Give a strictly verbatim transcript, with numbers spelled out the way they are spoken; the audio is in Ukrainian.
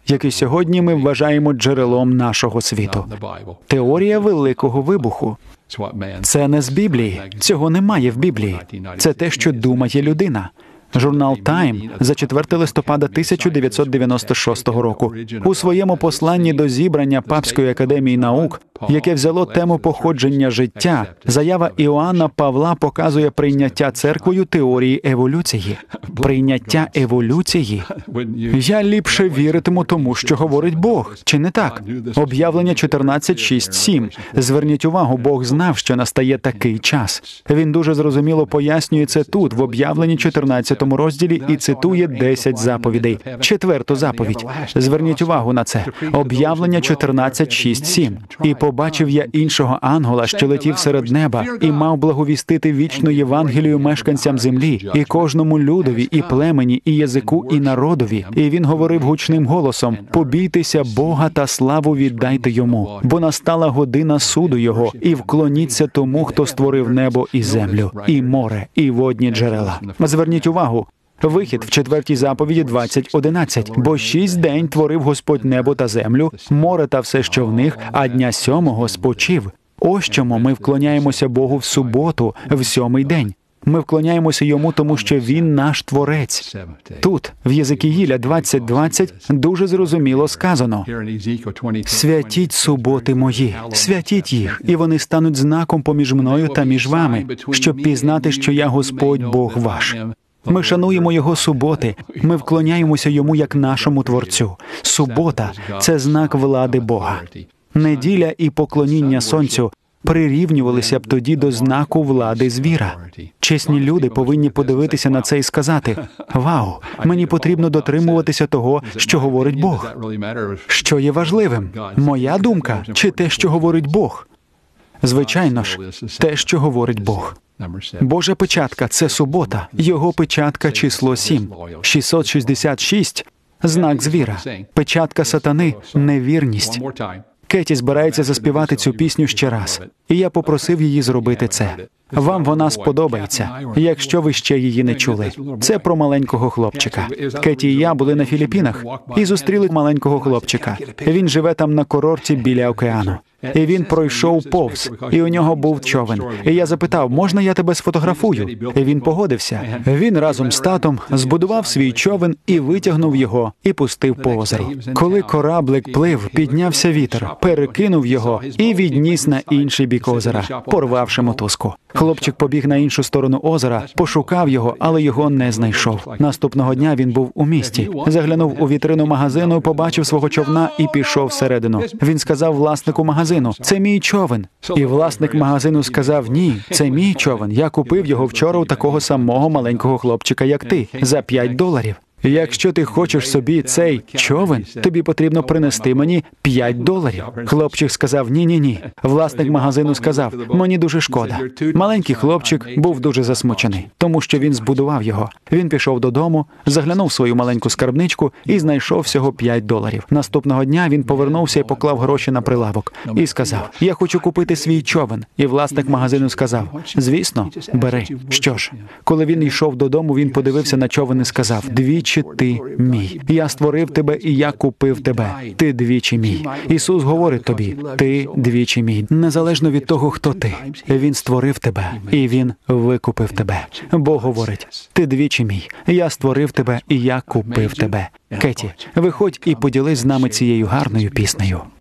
який сьогодні ми вважаємо джерелом нашого світу. Теорія Великого вибуху. Це не з Біблії. Цього немає в Біблії. Це те, що думає людина. Журнал Time за четверте листопада тисяча дев'ятсот дев'яносто шостого року у своєму посланні до зібрання Папської академії наук, яке взяло тему походження життя, заява Іоанна Павла показує прийняття церквою теорії еволюції. Прийняття еволюції. Я ліпше віритиму тому, що говорить Бог. Чи не так? Об'явлення чотирнадцять, шість, сім. Зверніть увагу, Бог знав, що настає такий час. Він дуже зрозуміло пояснює це тут, в об'явленні чотирнадцятому розділі, і цитує десять заповідей. Четверту заповідь. Зверніть увагу на це. Об'явлення чотирнадцять, шість, сім. І побачив я іншого ангела, що летів серед неба, і мав благовістити вічну Євангелію мешканцям землі, і кожному людові, і племені, і язику, і народові. І він говорив гучним голосом: «Побійтеся Бога та славу віддайте Йому, бо настала година суду Його, і вклоніться тому, хто створив небо і землю, і море, і водні джерела». Зверніть увагу. Вихід в четвертій заповіді двадцять одинадцять. «Бо шість день творив Господь небо та землю, море та все, що в них, а дня сьомого спочив». Ось чому ми вклоняємося Богу в суботу, в сьомий день. Ми вклоняємося Йому, тому що Він наш Творець. Тут, в Єзекіїля двадцять двадцять, дуже зрозуміло сказано: «Святіть суботи мої, святіть їх, і вони стануть знаком поміж мною та між вами, щоб пізнати, що я Господь Бог ваш». Ми шануємо Його суботи, ми вклоняємося Йому як нашому Творцю. Субота – це знак влади Бога. Неділя і поклоніння Сонцю прирівнювалися б тоді до знаку влади звіра. Чесні люди повинні подивитися на це і сказати: «Вау, мені потрібно дотримуватися того, що говорить Бог». Що є важливим? Моя думка чи те, що говорить Бог? Звичайно ж, те, що говорить Бог. Божа печатка – це субота, Його печатка – число сім. шістсот шістдесят шість – знак звіра. Печатка сатани – невірність. Кеті збирається заспівати цю пісню ще раз, і я попросив її зробити це. Вам вона сподобається, якщо ви ще її не чули. Це про маленького хлопчика. Кеті і я були на Філіппінах і зустріли маленького хлопчика. Він живе там на курорті біля океану. І він пройшов повз, і у нього був човен. І я запитав: «Можна я тебе сфотографую?» І він погодився. Він разом з татом збудував свій човен і витягнув його, і пустив по озеру. Коли кораблик плив, піднявся вітер, перекинув його і відніс на інший бік озера, порвавши мотузку. Хлопчик побіг на іншу сторону озера, пошукав його, але його не знайшов. Наступного дня він був у місті. Заглянув у вітрину магазину, побачив свого човна і пішов всередину. Він сказав власнику магазину: «Це мій човен». І власник магазину сказав: «Ні, це мій човен. Я купив його вчора у такого самого маленького хлопчика, як ти, за п'ять доларів. Якщо ти хочеш собі цей човен, тобі потрібно принести мені п'ять доларів». Хлопчик сказав: «Ні-ні-ні». Власник магазину сказав: «Мені дуже шкода». Маленький хлопчик був дуже засмучений, тому що він збудував його. Він пішов додому, заглянув в свою маленьку скарбничку і знайшов всього п'ять доларів. Наступного дня він повернувся і поклав гроші на прилавок. І сказав: «Я хочу купити свій човен». І власник магазину сказав: «Звісно, бери». Що ж, коли він йшов додому, він подивився на човен і сказав: «Двічі ти мій. Я створив тебе і я купив тебе. Ти двічі мій». Ісус говорить тобі: «Ти двічі мій». Незалежно від того, хто ти. Він створив тебе і Він викупив тебе. Бог говорить: «Ти двічі мій. Я створив тебе і я купив тебе». Кеті, виходь і поділись з нами цією гарною піснею.